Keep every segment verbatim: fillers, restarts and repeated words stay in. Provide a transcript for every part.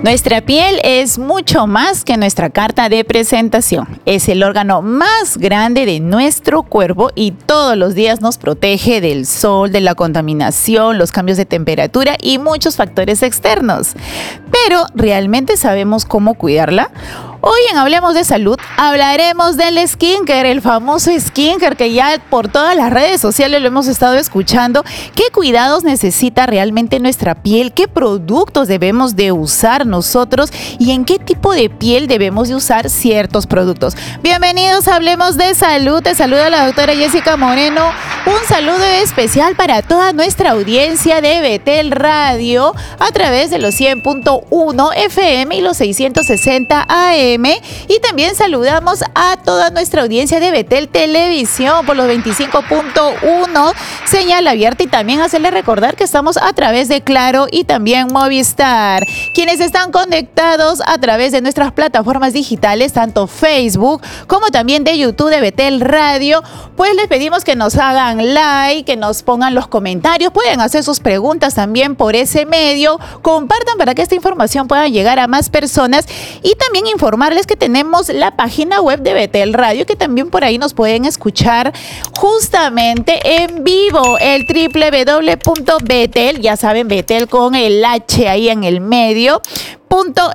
Nuestra piel es mucho más que nuestra carta de presentación. Es el órgano más grande de nuestro cuerpo y todos los días nos protege del sol, de la contaminación, los cambios de temperatura y muchos factores externos. Pero, ¿realmente sabemos cómo cuidarla? Hoy en Hablemos de Salud hablaremos del skincare, el famoso skincare que ya por todas las redes sociales lo hemos estado escuchando. ¿Qué cuidados necesita realmente nuestra piel? ¿Qué productos debemos de usar nosotros? ¿Y en qué tipo de piel debemos de usar ciertos productos? Bienvenidos a Hablemos de Salud. Te saluda la doctora Jessica Moreno. Un saludo especial para toda nuestra audiencia de Betel Radio a través de los cien punto uno F M y los seiscientos sesenta A M. Y también saludamos a toda nuestra audiencia de Betel Televisión por los veinticinco punto uno, señal abierta, y también hacerles recordar que estamos a través de Claro y también Movistar. Quienes están conectados a través de nuestras plataformas digitales, tanto Facebook como también de YouTube de Betel Radio, pues les pedimos que nos hagan like, que nos pongan los comentarios, pueden hacer sus preguntas también por ese medio, compartan para que esta información pueda llegar a más personas y también informar que tenemos la página web de Betel Radio, que también por ahí nos pueden escuchar justamente en vivo, el doble u doble u doble u punto betel, ya saben, Betel con el H ahí en el medio, Punto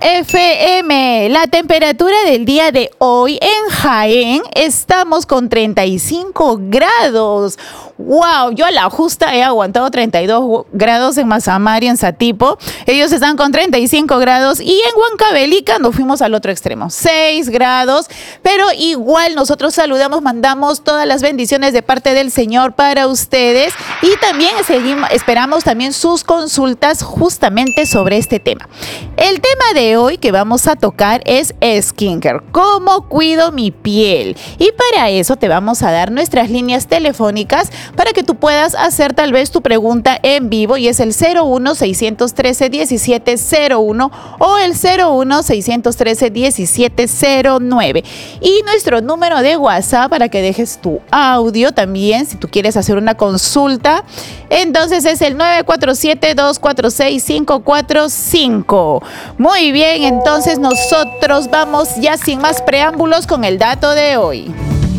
F M. La temperatura del día de hoy en Jaén estamos con treinta y cinco grados. Wow, yo a la justa he aguantado treinta y dos grados en Mazamari, en Satipo. Ellos están con treinta y cinco grados y en Huancavelica nos fuimos al otro extremo, seis grados. Pero igual nosotros saludamos, mandamos todas las bendiciones de parte del Señor para ustedes y también seguimos, esperamos también sus consultas justamente sobre este tema. El tema de hoy que vamos a tocar es skincare, cómo cuido mi piel, y para eso te vamos a dar nuestras líneas telefónicas para que tú puedas hacer tal vez tu pregunta en vivo, y es el cero uno, seiscientos trece, diecisiete cero uno o el cero uno, seiscientos trece, diecisiete cero nueve, y nuestro número de WhatsApp para que dejes tu audio también si tú quieres hacer una consulta. Entonces es el nueve cuatro siete, dos cuatro seis, cinco cuatro cinco. Muy bien, entonces nosotros vamos ya sin más preámbulos con el dato de hoy.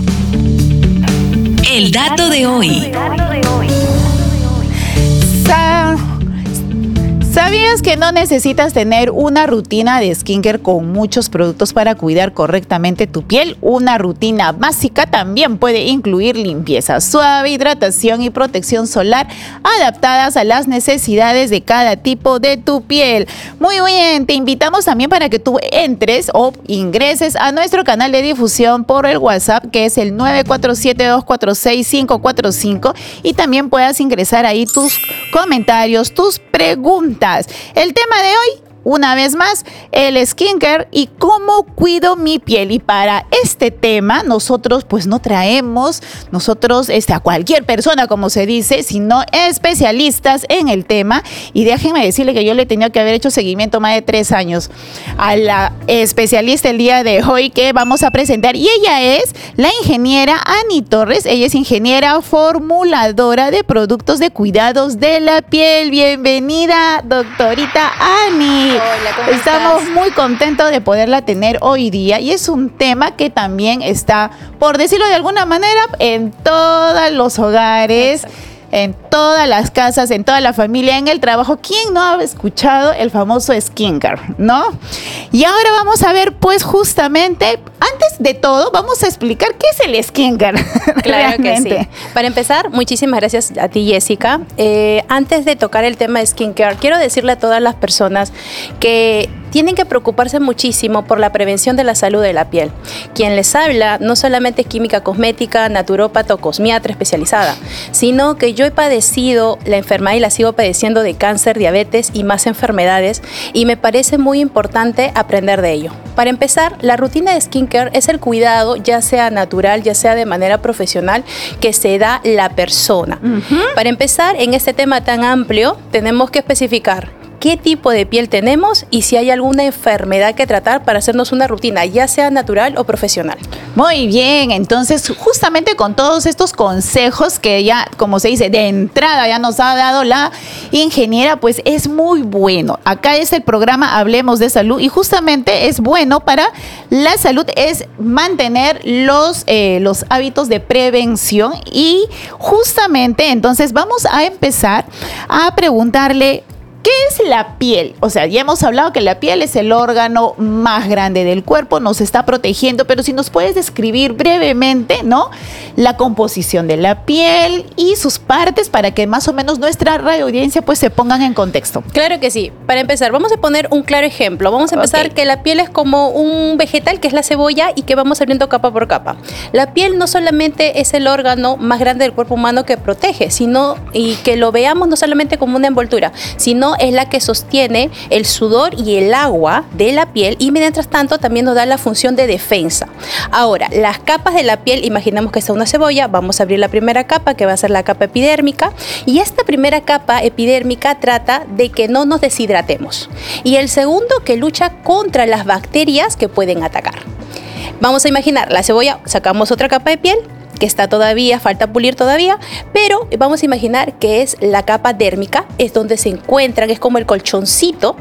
El dato de hoy. Sa- ¿Sabías que no necesitas tener una rutina de skincare con muchos productos para cuidar correctamente tu piel? Una rutina básica también puede incluir limpieza suave, hidratación y protección solar adaptadas a las necesidades de cada tipo de tu piel. Muy bien, te invitamos también para que tú entres o ingreses a nuestro canal de difusión por el WhatsApp, que es el nueve cuatro siete, dos cuatro seis, cinco cuatro cinco, y también puedas ingresar ahí tus comentarios, tus preguntas. El tema de hoy, una vez más, el skincare y cómo cuido mi piel. Y para este tema, nosotros pues no traemos nosotros este, a cualquier persona, como se dice, sino especialistas en el tema. Y déjenme decirle que yo le he tenido que haber hecho seguimiento más de tres años a la especialista el día de hoy que vamos a presentar. Y ella es la ingeniera Ani Torres. Ella es ingeniera formuladora de productos de cuidados de la piel. Bienvenida, doctorita Ani. Hola, ¿cómo Estamos estás? muy contentos de poderla tener hoy día y es un tema que también está, por decirlo de alguna manera, en todos los hogares. Exacto. En todas las casas, en toda la familia, en el trabajo. ¿Quién no ha escuchado el famoso skincare, no? Y ahora vamos a ver, pues justamente, antes de todo, vamos a explicar qué es el skincare. Claro que sí. Para empezar, muchísimas gracias a ti, Jessica. Eh, antes de tocar el tema de skincare, quiero decirle a todas las personas que tienen que preocuparse muchísimo por la prevención de la salud de la piel. Quien les habla no solamente es química cosmética, naturópata o cosmiatra especializada, sino que yo he padecido la enfermedad y la sigo padeciendo de cáncer, diabetes y más enfermedades, y me parece muy importante aprender de ello. Para empezar, la rutina de skincare es el cuidado, ya sea natural, ya sea de manera profesional, que se da la persona. Uh-huh. Para empezar, en este tema tan amplio, tenemos que especificar qué tipo de piel tenemos y si hay alguna enfermedad que tratar para hacernos una rutina, ya sea natural o profesional. Muy bien, entonces justamente con todos estos consejos que ya, como se dice, de entrada ya nos ha dado la ingeniera, pues es muy bueno. Acá es el programa Hablemos de Salud y justamente es bueno para la salud, es mantener los, eh, los hábitos de prevención y justamente entonces vamos a empezar a preguntarle, ¿qué es la piel? O sea, ya hemos hablado que la piel es el órgano más grande del cuerpo, nos está protegiendo, pero si nos puedes describir brevemente, ¿no? La composición de la piel y sus partes para que más o menos nuestra radio audiencia pues se pongan en contexto. Claro que sí. Para empezar, vamos a poner un claro ejemplo. Vamos a empezar okay. que la piel es como un vegetal, que es la cebolla, y que vamos abriendo capa por capa. La piel no solamente es el órgano más grande del cuerpo humano que protege, sino, y que lo veamos no solamente como una envoltura, sino es la que sostiene el sudor y el agua de la piel y mientras tanto también nos da la función de defensa. Ahora, las capas de la piel, imaginamos que está una cebolla, vamos a abrir la primera capa que va a ser la capa epidérmica y esta primera capa epidérmica trata de que no nos deshidratemos y el segundo que lucha contra las bacterias que pueden atacar. Vamos a imaginar la cebolla, sacamos otra capa de piel que está todavía, falta pulir todavía, pero vamos a imaginar que es la capa dérmica, es donde se encuentran, es como el colchoncito,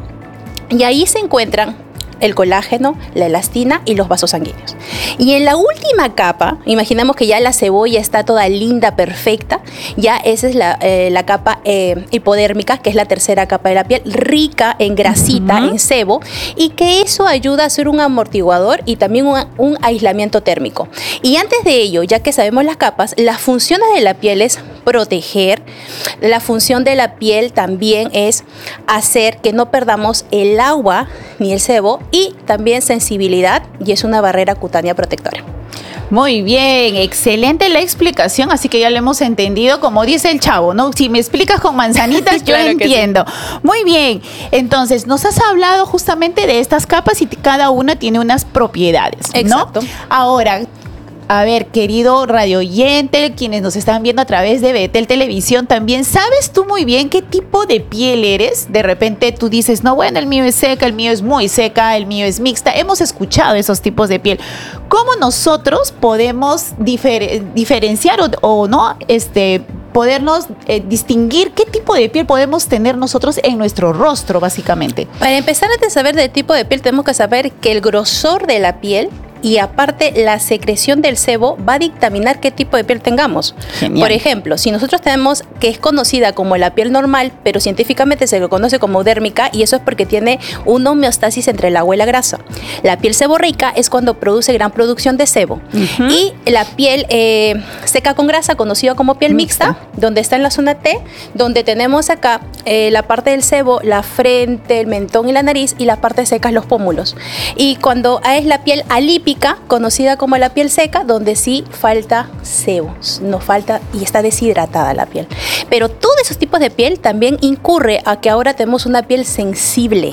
y ahí se encuentran el colágeno, la elastina y los vasos sanguíneos. Y en la última capa, imaginamos que ya la cebolla está toda linda, perfecta, ya esa es la, eh, la capa eh, hipodérmica, que es la tercera capa de la piel, rica en grasita, uh-huh. en sebo, y que eso ayuda a ser un amortiguador y también un, un aislamiento térmico. Y antes de ello, ya que sabemos las capas, las funciones de la piel es proteger, la función de la piel también es hacer que no perdamos el agua ni el sebo, y también sensibilidad, y es una barrera cutánea protectora. Muy bien, excelente la explicación, así que ya lo hemos entendido, como dice el chavo, ¿no? Si me explicas con manzanitas, yo claro entiendo. Sí. Muy bien, entonces nos has hablado justamente de estas capas y cada una tiene unas propiedades, ¿no? Exacto. Ahora, a ver, querido radio oyente, quienes nos están viendo a través de Betel Televisión, también sabes tú muy bien qué tipo de piel eres. De repente tú dices, no, bueno, el mío es seca, el mío es muy seca, el mío es mixta. Hemos escuchado esos tipos de piel. ¿Cómo nosotros podemos difer- diferenciar o, o no, este, podernos eh, distinguir qué tipo de piel podemos tener nosotros en nuestro rostro, básicamente? Para empezar, antes de saber del tipo de piel, tenemos que saber que el grosor de la piel y aparte la secreción del sebo va a dictaminar qué tipo de piel tengamos. Genial. Por ejemplo, si nosotros tenemos que es conocida como la piel normal, pero científicamente se lo conoce como dérmica, y eso es porque tiene una homeostasis entre el agua y la grasa. La piel seborreica es cuando produce gran producción de sebo. Uh-huh. Y la piel eh, seca con grasa, conocida como piel mixta, mixta, donde está en la zona T, donde tenemos acá eh, la parte del sebo, la frente, el mentón y la nariz, y la parte seca es los pómulos. Y cuando es la piel alípica, conocida como la piel seca, donde sí falta sebo, no falta y está deshidratada la piel. Pero todos esos tipos de piel también incurre a que ahora tenemos una piel sensible.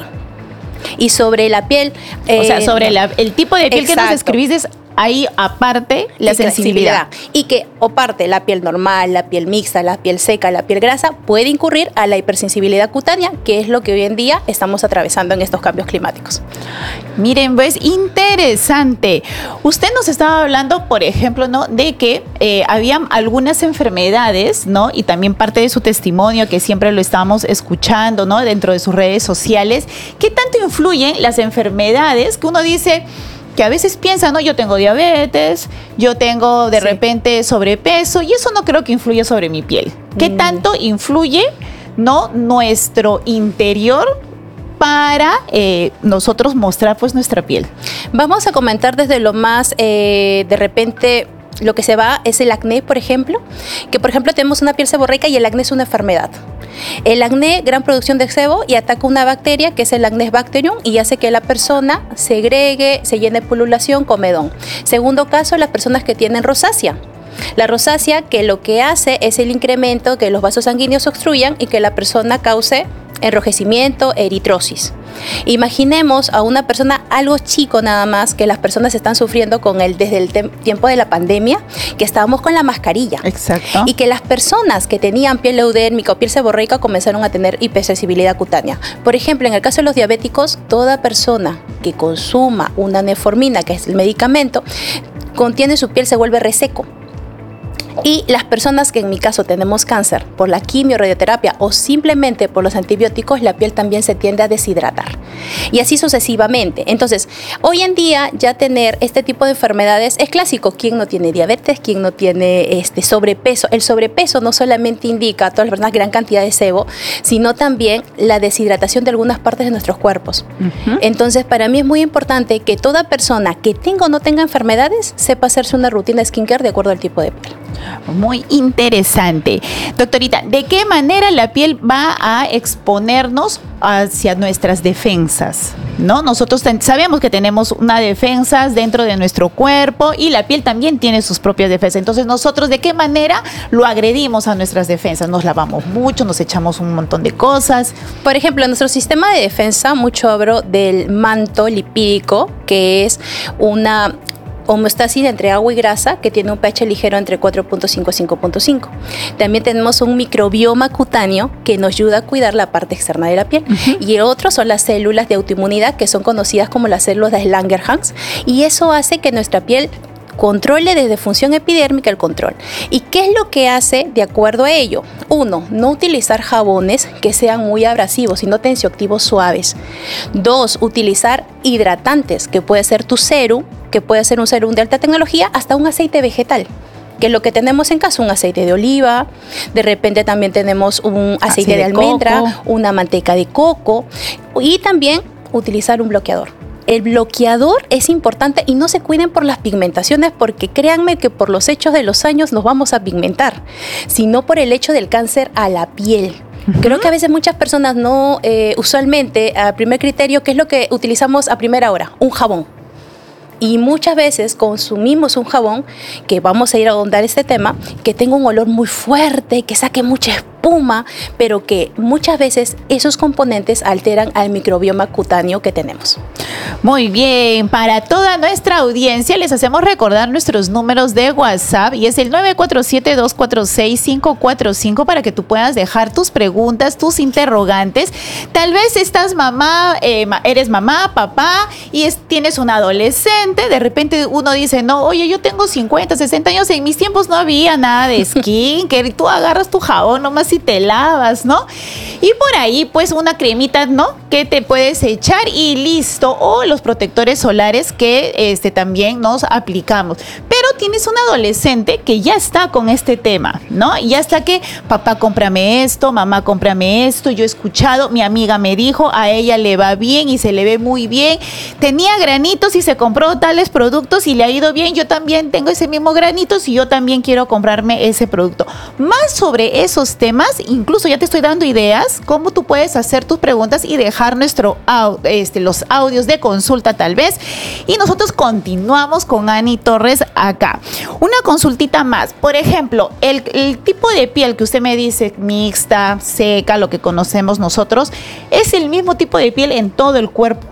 Y sobre la piel... Eh, o sea, sobre la, el tipo de piel exacto. que nos describiste, ahí aparte la y sensibilidad. Y que aparte la piel normal, la piel mixta, la piel seca, la piel grasa puede incurrir a la hipersensibilidad cutánea, que es lo que hoy en día estamos atravesando en estos cambios climáticos. Miren, pues interesante. Usted nos estaba hablando, por ejemplo, ¿no? de que eh, había algunas enfermedades, ¿no? Y también parte de su testimonio, que siempre lo estamos escuchando, ¿no? Dentro de sus redes sociales. ¿Qué tanto influyen las enfermedades que uno dice... que a veces piensan, no, yo tengo diabetes, yo tengo de sí. repente sobrepeso, y eso no creo que influya sobre mi piel? ¿Qué mm. tanto influye, no, nuestro interior para eh, nosotros mostrar pues nuestra piel? Vamos a comentar desde lo más, eh, de repente... Lo que se va es el acné, por ejemplo, que por ejemplo tenemos una piel seborreica y el acné es una enfermedad. El acné, gran producción de sebo y ataca una bacteria que es el Acnes bacterium y hace que la persona segregue, se llene de pululación, comedón. Segundo caso, las personas que tienen rosácea. La rosácea que lo que hace es el incremento que los vasos sanguíneos obstruyan y que la persona cause enrojecimiento, eritrosis. Imaginemos a una persona, algo chico nada más, que las personas están sufriendo con el, desde el tiempo de la pandemia, que estábamos con la mascarilla. Exacto. Y que las personas que tenían piel eudérmica o piel seborreica comenzaron a tener hipersensibilidad cutánea. Por ejemplo, en el caso de los diabéticos, toda persona que consuma una neformina, que es el medicamento, contiene su piel, se vuelve reseco. Y las personas que en mi caso tenemos cáncer por la quimio, radioterapia o simplemente por los antibióticos, la piel también se tiende a deshidratar. Y así sucesivamente. Entonces, hoy en día ya tener este tipo de enfermedades es clásico. ¿Quién no tiene diabetes? ¿Quién no tiene este sobrepeso? El sobrepeso no solamente indica a todas las personas gran cantidad de sebo, sino también la deshidratación de algunas partes de nuestros cuerpos. Uh-huh. Entonces, para mí es muy importante que toda persona que tenga o no tenga enfermedades sepa hacerse una rutina de skincare de acuerdo al tipo de piel. Muy interesante. Doctorita, ¿de qué manera la piel va a exponernos hacia nuestras defensas? ¿No? Nosotros ten- sabemos que tenemos unas defensas dentro de nuestro cuerpo y la piel también tiene sus propias defensas. Entonces, nosotros, ¿de qué manera lo agredimos a nuestras defensas? Nos lavamos mucho, nos echamos un montón de cosas. Por ejemplo, nuestro sistema de defensa, mucho hablo del manto lipídico, que es una homeostasis entre agua y grasa que tiene un pH ligero entre cuatro punto cinco a cinco punto cinco. También tenemos un microbioma cutáneo que nos ayuda a cuidar la parte externa de la piel. Uh-huh. Y el otro son las células de autoinmunidad, que son conocidas como las células de Langerhans, y eso hace que nuestra piel controle desde función epidérmica el control. ¿Y qué es lo que hace de acuerdo a ello? Uno, no utilizar jabones que sean muy abrasivos, sino tensioactivos suaves. Dos, utilizar hidratantes, que puede ser tu serum, que puede ser un serum de alta tecnología, hasta un aceite vegetal, que es lo que tenemos en casa, un aceite de oliva, de repente también tenemos un aceite Así de, de almendra, coco. una manteca de coco, y también utilizar un bloqueador. El bloqueador es importante y no se cuiden por las pigmentaciones, porque créanme que por los hechos de los años nos vamos a pigmentar, sino por el hecho del cáncer a la piel. Uh-huh. Creo que a veces muchas personas no, eh, usualmente, a primer criterio, ¿qué es lo que utilizamos a primera hora? Un jabón. Y muchas veces consumimos un jabón, que vamos a ir a ahondar este tema, que tenga un olor muy fuerte, que saque mucha espuma, pero que muchas veces esos componentes alteran al microbioma cutáneo que tenemos. Muy bien, para toda nuestra audiencia les hacemos recordar nuestros números de WhatsApp, y es el nueve cuatro siete, dos cuatro seis, cinco cuatro cinco para que tú puedas dejar tus preguntas, tus interrogantes. Tal vez estás mamá, eh, eres mamá, papá, y es, tienes un adolescente. De repente uno dice, no, oye, yo tengo cincuenta, sesenta años, en mis tiempos no había nada de skin, que tú agarras tu jabón nomás y te lavas, ¿no? Y por ahí, pues, una cremita, ¿no?, que te puedes echar y listo. O los protectores solares que este, también nos aplicamos. Pero tienes un adolescente que ya está con este tema, ¿no? Y ya está que, papá, cómprame esto, mamá, cómprame esto. Yo he escuchado, mi amiga me dijo, a ella le va bien y se le ve muy bien. Tenía granitos y se compró tales productos y le ha ido bien. Yo también tengo ese mismo granitos y yo también quiero comprarme ese producto. Más sobre esos temas, incluso ya te estoy dando ideas cómo tú puedes hacer tus preguntas y dejar nuestro este, los audios de consulta tal vez. Y nosotros continuamos con Ani Torres acá. Una consultita más. Por ejemplo, el, el tipo de piel que usted me dice, mixta, seca, lo que conocemos nosotros, ¿es el mismo tipo de piel en todo el cuerpo?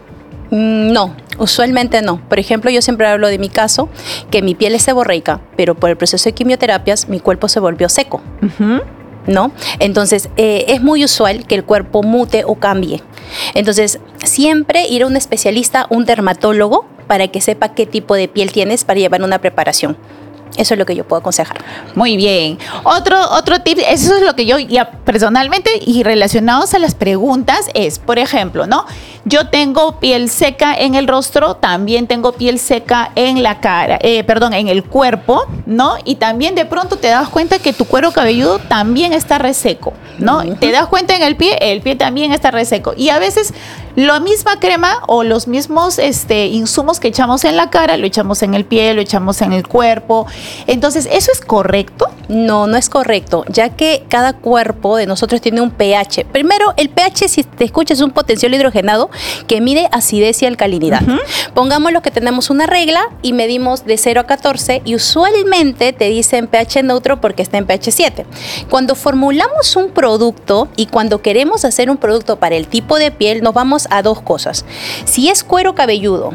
No, usualmente no. Por ejemplo, yo siempre hablo de mi caso, que mi piel es seborreica, pero por el proceso de quimioterapias mi cuerpo se volvió seco. Uh-huh. ¿No? Entonces, eh, es muy usual que el cuerpo mute o cambie. Entonces, siempre ir a un especialista, un dermatólogo, para que sepa qué tipo de piel tienes para llevar una preparación. Eso es lo que yo puedo aconsejar. Muy bien. Otro, otro tip, eso es lo que yo ya personalmente, y relacionados a las preguntas, es, por ejemplo, ¿no? Yo tengo piel seca en el rostro, también tengo piel seca en la cara, eh, perdón, en el cuerpo, ¿no? Y también de pronto te das cuenta que tu cuero cabelludo también está reseco, ¿no? Uh-huh. Te das cuenta en el pie, el pie también está reseco. Y a veces la misma crema o los mismos este, insumos que echamos en la cara, lo echamos en el pie, lo echamos en el cuerpo. Entonces, ¿eso es correcto? No, no es correcto, ya que cada cuerpo de nosotros tiene un pH. Primero, el pH, si te escuchas, es un potencial hidrogenado que mide acidez y alcalinidad. Uh-huh. Pongamos que tenemos una regla y medimos de cero a catorce y usualmente te dicen pH neutro porque está en pH siete. Cuando formulamos un producto y cuando queremos hacer un producto para el tipo de piel, nos vamos a dos cosas. Si es cuero cabelludo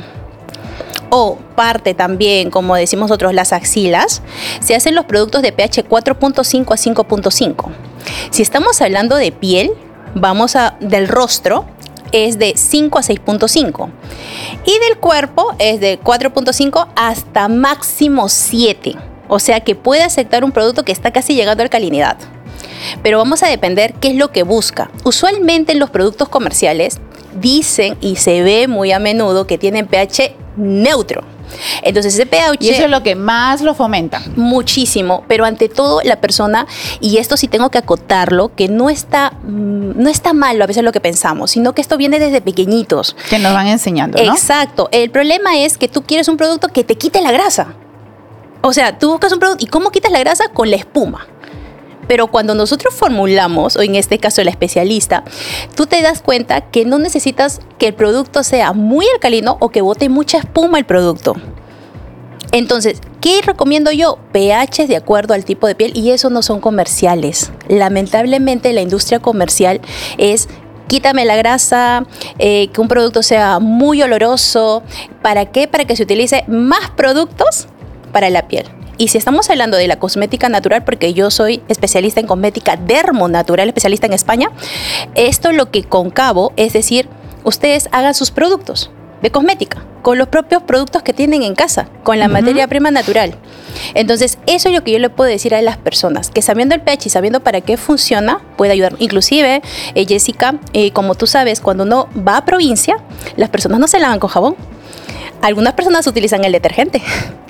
o parte también, como decimos nosotros, las axilas, se hacen los productos de pH cuatro punto cinco a cinco punto cinco. Si estamos hablando de piel, vamos a del rostro, es de cinco a seis punto cinco. Y del cuerpo es de cuatro punto cinco hasta máximo siete. O sea que puede aceptar un producto que está casi llegando a alcalinidad. Pero vamos a depender qué es lo que busca. Usualmente en los productos comerciales dicen y se ve muy a menudo que tienen pH neutro. Entonces ese pH... Y eso es lo que más lo fomenta. Muchísimo, pero ante todo la persona, y esto sí tengo que acotarlo, que no está, no está malo a veces lo que pensamos, sino que esto viene desde pequeñitos. Que nos van enseñando, ¿no? Exacto. El problema es que tú quieres un producto que te quite la grasa. O sea, tú buscas un producto, ¿y cómo quitas la grasa? Con la espuma. Pero cuando nosotros formulamos, o en este caso el especialista, tú te das cuenta que no necesitas que el producto sea muy alcalino o que bote mucha espuma el producto. Entonces, ¿qué recomiendo yo? pHs de acuerdo al tipo de piel, y eso no son comerciales. Lamentablemente la industria comercial es... quítame la grasa, eh, que un producto sea muy oloroso. ¿Para qué? Para que se utilice más productos para la piel. Y si estamos hablando de la cosmética natural, porque yo soy especialista en cosmética dermonatural, especialista en España, esto lo que concabo es decir, ustedes hagan sus productos de cosmética con los propios productos que tienen en casa, con la uh-huh. materia prima natural. Entonces, eso es lo que yo le puedo decir a las personas, que sabiendo el pH y sabiendo para qué funciona, puede ayudar. Inclusive, eh, Jessica, eh, como tú sabes, cuando uno va a provincia, las personas no se lavan con jabón. Algunas personas utilizan el detergente.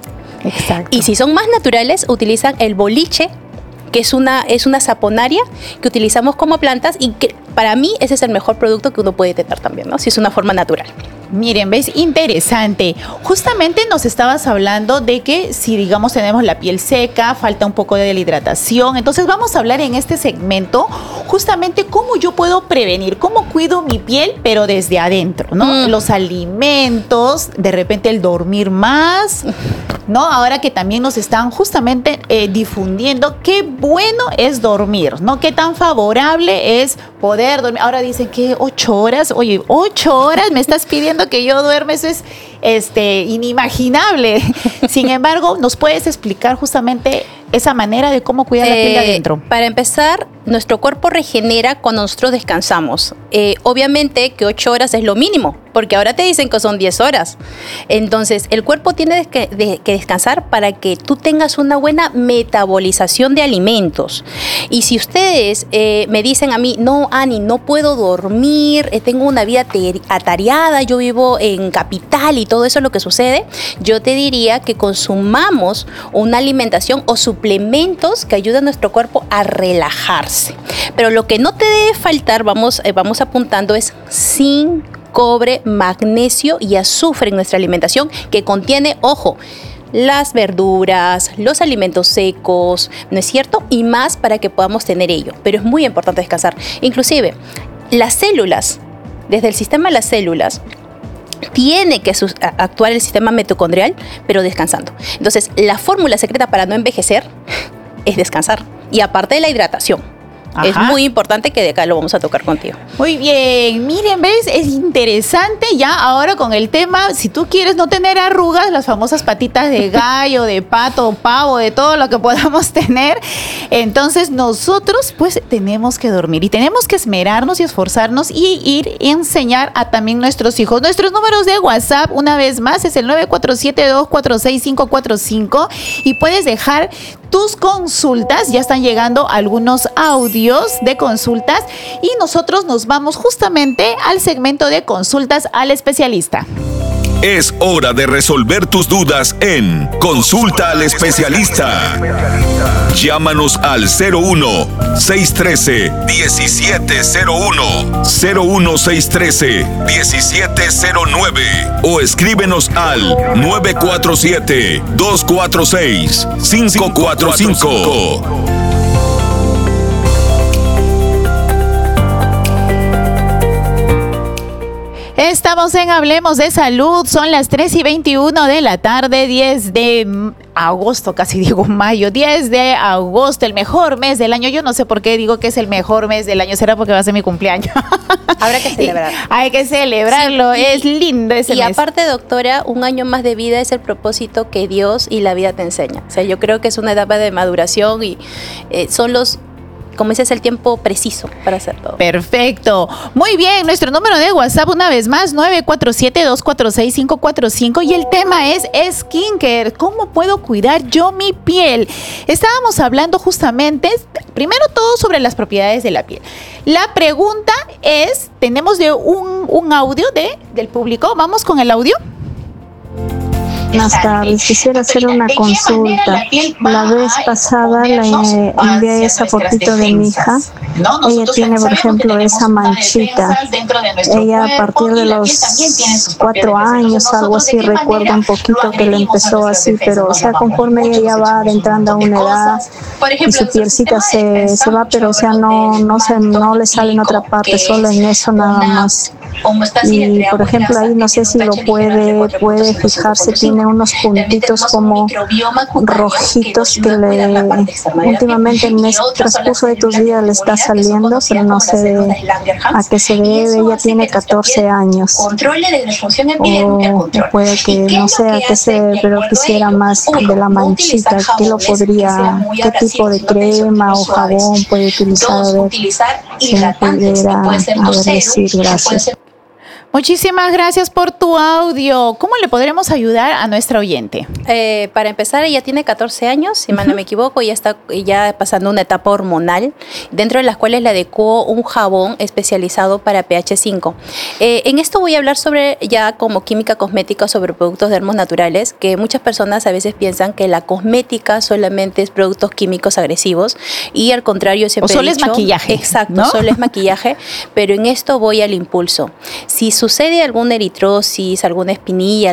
Exacto. Y si son más naturales, utilizan el boliche, que es una, es una saponaria que utilizamos como plantas y que para mí ese es el mejor producto que uno puede tener también, ¿no? Si es una forma natural. Miren, ¿ves? Interesante. Justamente nos estabas hablando de que si, digamos, tenemos la piel seca, falta un poco de la hidratación. Entonces vamos a hablar en este segmento justamente cómo yo puedo prevenir, cómo cuido mi piel, pero desde adentro, ¿no? Mm. Los alimentos, de repente el dormir más, ¿no? Ahora que también nos están justamente eh, difundiendo qué bueno es dormir, ¿no? Qué tan favorable es poder dormir. Ahora dicen que ocho horas, oye, ocho horas me estás pidiendo que yo duerme, eso es este, inimaginable. Sin embargo, ¿nos puedes explicar justamente esa manera de cómo cuidar eh, la piel de adentro? Para empezar, nuestro cuerpo regenera cuando nosotros descansamos. Eh, obviamente que ocho horas es lo mínimo, porque ahora te dicen que son diez horas. Entonces, el cuerpo tiene que, de, que descansar para que tú tengas una buena metabolización de alimentos. Y si ustedes eh, me dicen a mí, no, Ani, no puedo dormir, eh, tengo una vida ter- atareada, yo vivo en capital y todo eso es lo que sucede, yo te diría que consumamos una alimentación o suplementos que ayuden a nuestro cuerpo a relajarse. Pero lo que no te debe faltar, vamos, eh, vamos apuntando, es zinc, cobre, magnesio y azufre en nuestra alimentación, que contiene, ojo, las verduras, los alimentos secos, ¿no es cierto? Y más para que podamos tener ello. Pero es muy importante descansar. Inclusive, las células, desde el sistema de las células, tiene que sus- actuar el sistema mitocondrial, pero descansando. Entonces, la fórmula secreta para no envejecer es descansar. Y aparte de la hidratación. Ajá. Es muy importante, que de acá lo vamos a tocar contigo. Muy bien, miren, ¿ves? Es interesante ya ahora con el tema, si tú quieres no tener arrugas, las famosas patitas de gallo, de pato, pavo, de todo lo que podamos tener, entonces nosotros pues tenemos que dormir y tenemos que esmerarnos y esforzarnos y ir y enseñar a también nuestros hijos. Nuestros números de WhatsApp, una vez más, es el nueve cuatro siete, dos cuatro seis, cinco cuatro cinco y puedes dejar tus consultas. Ya están llegando algunos audios de consultas y nosotros nos vamos justamente al segmento de consultas al especialista. Es hora de resolver tus dudas en Consulta al Especialista. Llámanos al cero uno, seis uno tres, uno siete cero uno, cero uno seis uno tres, uno siete cero nueve o escríbenos al nueve cuatro siete, dos cuatro seis, cinco cuatro cinco. Estamos en Hablemos de Salud, son las tres y veintiuno de la tarde, diez de agosto, casi digo mayo, diez de agosto, el mejor mes del año. Yo no sé por qué digo que es el mejor mes del año, será porque va a ser mi cumpleaños. Habrá que celebrar. Hay que celebrarlo, sí, y, es lindo ese y mes. Y aparte, doctora, un año más de vida es el propósito que Dios y la vida te enseña. O sea, yo creo que es una etapa de maduración y eh, son los... como ese es el tiempo preciso para hacer todo. Perfecto. Muy bien, nuestro número de WhatsApp una vez más, nueve cuatro siete, dos cuatro seis, cinco cuatro cinco, y el tema es skincare. ¿Cómo puedo cuidar yo mi piel? Estábamos hablando justamente, primero todo sobre las propiedades de la piel. La pregunta es, tenemos de un, un audio de, del público. Vamos con el audio. Buenas tardes, quisiera hacer una consulta. La vez pasada le envié esa fotito de mi hija. Ella tiene, por ejemplo, esa manchita. Ella a partir de los cuatro años, algo así, recuerdo un poquito que le empezó así, pero o sea, conforme ella ya va adentrando a una edad y su pielcita se, se va, pero o sea, no, no, se, no le sale en otra parte, solo en eso nada más. Y por ejemplo ahí no sé si lo puede puede fijarse, tiene unos puntitos como rojitos que le últimamente en el transcurso de tus días le está saliendo, pero no sé a qué se debe. Ella tiene catorce años, o puede que no sé a qué se debe, pero quisiera más de la manchita. ¿Qué lo podría, qué tipo de crema o jabón puede utilizar? A ver si me pudiera a ver decir. Gracias. Muchísimas gracias por tu audio. ¿Cómo le podremos ayudar a nuestra oyente? Eh, para empezar, ella tiene catorce años, si mal no me equivoco, y está ya pasando una etapa hormonal, dentro de las cuales le adecuó un jabón especializado para pH cinco. Eh, en esto voy a hablar sobre, ya como química cosmética, sobre productos dermos naturales, que muchas personas a veces piensan que la cosmética solamente es productos químicos agresivos, y al contrario, siempre o solo he dicho, es maquillaje. Exacto, ¿no? Solo es maquillaje, pero en esto voy al impulso. Si sucede alguna eritrosis, alguna espinilla,